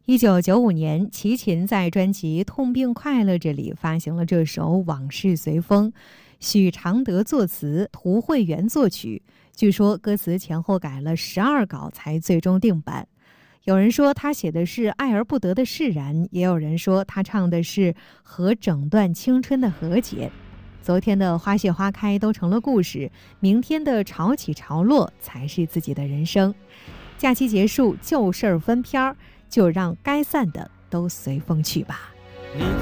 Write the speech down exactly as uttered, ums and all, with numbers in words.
一九九五年，齐秦在专辑《痛并快乐着》里发行了这首《往事随风》，许常德作词，涂慧源作曲。据说歌词前后改了十二稿才最终定版。有人说他写的是爱而不得的释然，也有人说他唱的是和整段青春的和解。昨天的花谢花开都成了故事，明天的潮起潮落才是自己的人生。假期结束，旧事儿分篇儿，就让该散的都随风去吧。